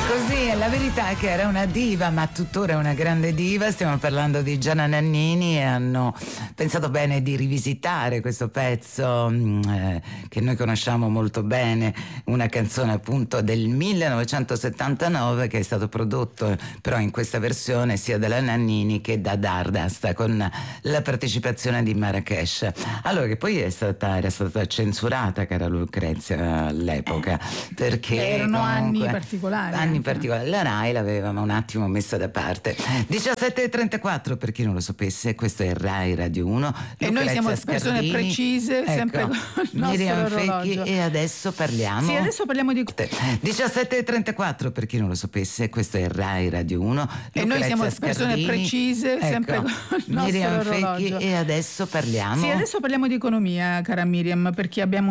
Così, la verità è che era una diva, ma tuttora è una grande diva. Stiamo parlando di Gianna Nannini e hanno pensato bene di rivisitare questo pezzo che noi conosciamo molto bene, una canzone appunto del 1979 che è stato prodotto però in questa versione sia dalla Nannini che da Dardust, con la partecipazione di Marrakesh. Allora, che poi era stata censurata, cara Lucrezia, all'epoca, perché erano anni in particolari. particolare la RAI l'avevamo un attimo messa da parte. 17:34 per chi non lo sapesse, questo è RAI Radio 1 e noi siamo persone precise, ecco, sempre con il Miriam nostro Fecchi, orologio. e adesso parliamo di 17:34 per chi non lo sapesse, questo è RAI Radio 1 e noi siamo persone precise, ecco, sempre con il nostro Miriam orologio. Fecchi, e adesso parliamo di economia, cara Miriam, perché abbiamo